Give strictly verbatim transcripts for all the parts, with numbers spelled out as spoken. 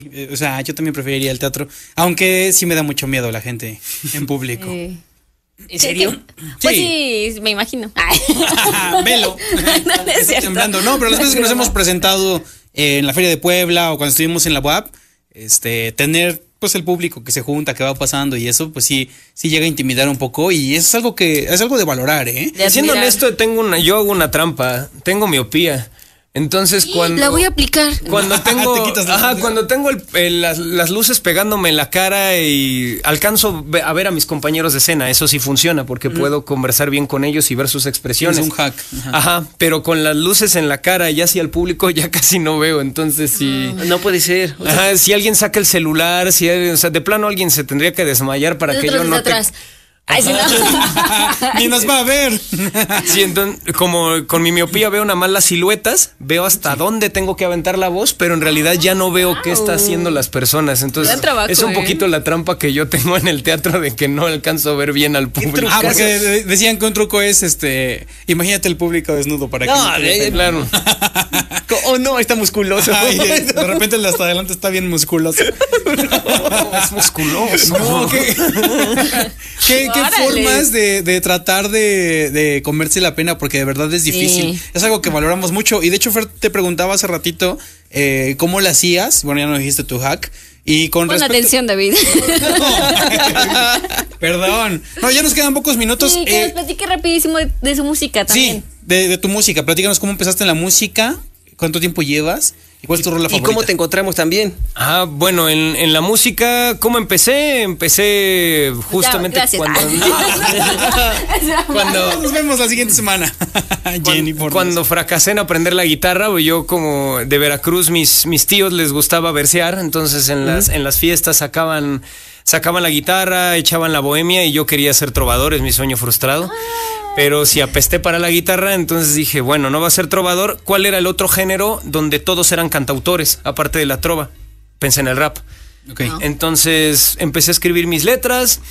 O sea, yo también preferiría el teatro, aunque sí me da mucho miedo la gente en público. Eh, ¿En serio? Pues sí, me imagino. Ay. Velo. No, no es Está cierto. temblando. No, pero las veces que nos hemos presentado eh, en la Feria de Puebla o cuando estuvimos en la U A P, este, tener pues el público que se junta, que va pasando y eso, pues sí, sí llega a intimidar un poco y eso es algo que es algo de valorar, ¿eh? De Siendo admirar. honesto, tengo una, yo hago una trampa, tengo miopía. Entonces cuando La voy a aplicar. cuando tengo Te quitas la- ajá, cuando tengo el- el- las, las luces pegándome en la cara y alcanzo ve- a ver a mis compañeros de escena, eso sí funciona porque puedo conversar bien con ellos y ver sus expresiones. Es un hack. Ajá. Ajá, pero con las luces en la cara ya hacia el público ya casi no veo, entonces sí. No puede ser. O sea, Ajá, si alguien saca el celular, si alguien- o sea, de plano alguien se tendría que desmayar para que yo Nosotros no desde atrás. Ay, si no. Ni nos va a ver. Sí, entonces, como con mi miopía veo nada más las siluetas, veo hasta dónde tengo que aventar la voz, pero en realidad ya no veo qué están haciendo las personas. Entonces, Gran trabajo, es un ¿eh? poquito la trampa que yo tengo en el teatro de que no alcanzo a ver bien al público. Ah, porque de- decían que un truco es este, imagínate el público desnudo para que No, no te dé eh, pena. Claro. oh no, está musculoso. Ay, de, de repente el de hasta adelante está bien musculoso. Es musculoso. No, ¿qué, qué, qué Órale. formas de, de tratar de, de comerse la pena? Porque de verdad es difícil. Sí. Es algo que valoramos mucho. Y de hecho, Fer, te preguntaba hace ratito eh, cómo lo hacías. Bueno, ya nos dijiste tu hack. Y con Pon respecto... atención, David. Perdón. No, ya nos quedan pocos minutos. Sí, que Eh, nos platique rapidísimo de, de su música también. sí, de, de tu música. Platícanos cómo empezaste en la música, cuánto tiempo llevas y cuál es tu rola ¿Y favorita. cómo te encontramos también? Ah, bueno, en, en la música, ¿cómo empecé? Empecé justamente Ya, gracias. cuando... cuando Nos vemos la siguiente semana. Jenny, por Cuando Dios. fracasé en aprender la guitarra, yo como de Veracruz, mis, mis tíos les gustaba versear, entonces en las, en las fiestas sacaban, sacaban la guitarra, echaban la bohemia y yo quería ser trovador, es mi sueño frustrado. Pero si apesté para la guitarra, entonces dije, bueno, no va a ser trovador. ¿Cuál era el otro género donde todos eran cantautores, aparte de la trova? Pensé en el rap. Ok. Entonces empecé a escribir mis letras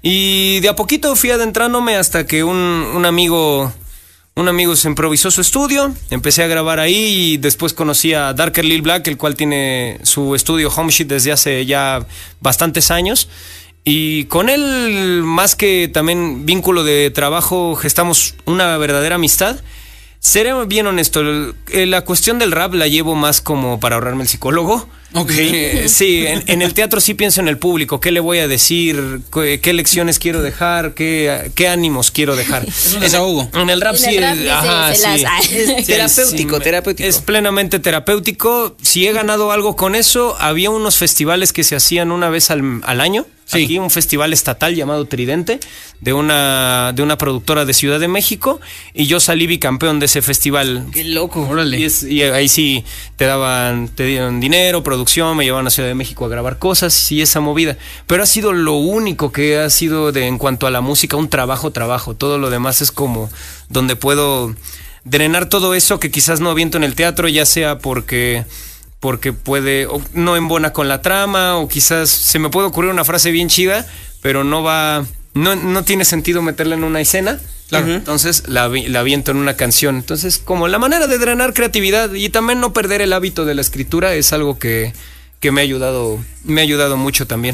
y de a poquito fui adentrándome hasta que un, un amigo... Un amigo se improvisó su estudio, empecé a grabar ahí y después conocí a Darker Lil Black, el cual tiene su estudio Home Shit desde hace ya bastantes años. Y con él, más que también vínculo de trabajo, gestamos una verdadera amistad. Seré bien honesto, el- la cuestión del rap la llevo más como para ahorrarme el psicólogo. Ok. Eh, sí, en, en el teatro sí pienso en el público, qué le voy a decir, qué, qué lecciones quiero dejar, qué, qué ánimos quiero dejar. Es un desahogo. En el rap En sí, el rap es- dice, ajá, se sí. las- ay. Es terapéutico, me- terapéutico. Es plenamente terapéutico. Si he ganado algo con eso, había unos festivales que se hacían una vez al, al año. Sí. Aquí un festival estatal llamado Tridente de una de una productora de Ciudad de México y yo salí bicampeón de ese festival. Qué loco. Órale. Y, es- y ahí sí te daban, te dieron dinero, producción, me llevaban a Ciudad de México a grabar cosas y esa movida. Pero ha sido lo único que ha sido de en cuanto a la música, un trabajo, trabajo. Todo lo demás es como donde puedo drenar todo eso que quizás no aviento en el teatro, ya sea porque porque puede, o no embona con la trama, o quizás se me puede ocurrir una frase bien chida, pero no va, no, no tiene sentido meterla en una escena. Claro. Entonces la, avi- la aviento en una canción. Entonces, como la manera de drenar creatividad y también no perder el hábito de la escritura es algo que, que me ha ayudado, me ha ayudado mucho también.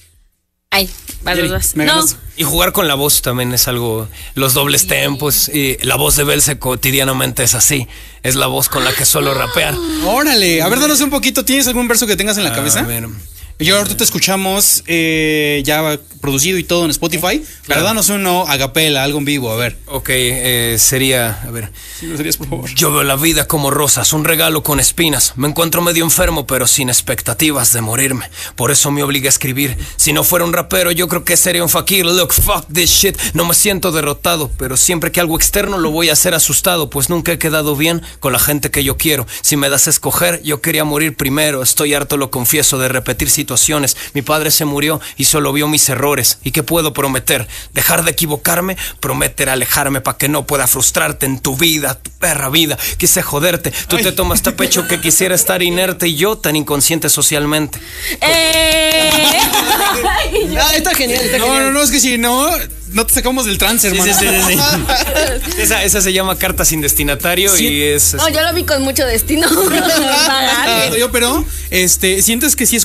Ay, para los dos. ¿me No, ganas? Y jugar con la voz también es algo, los dobles tempos, y la voz de Belce cotidianamente es así, es la voz con la que suelo rapear. Órale, a ver, danos un poquito. ¿Tienes algún verso que tengas en la cabeza? A ver. Yo ahorita te escuchamos eh, ya producido y todo en Spotify. Pero danos uno a capela, algo en vivo, a ver. Ok, eh, sería, a ver. Si lo serías, por favor. Yo veo la vida como rosas, un regalo con espinas. Me encuentro medio enfermo, pero sin expectativas de morirme. Por eso me obliga a escribir. Si no fuera un rapero, yo creo que sería un fakir. Look, fuck this shit. No me siento derrotado, pero siempre que algo externo lo voy a hacer asustado, pues nunca he quedado bien con la gente que yo quiero. Si me das a escoger, yo quería morir primero. Estoy harto, lo confieso, de repetir situaciones. Mi padre se murió y solo vio mis errores. ¿Y qué puedo prometer? Dejar de equivocarme, prometer alejarme para que no pueda frustrarte en tu vida, tu perra vida. Quise joderte, tú Ay. te tomaste a pecho que quisiera estar inerte y yo tan inconsciente socialmente. ¡Eh! Ah, está genial, está No, genial. no, no, es que si no, no te sacamos del trance, hermano. sí, sí, sí. Esa, esa se llama Carta sin destinatario Sí. y es... No, yo lo vi con mucho destino. Pagar. Yo, pero, este, ¿sientes que sí es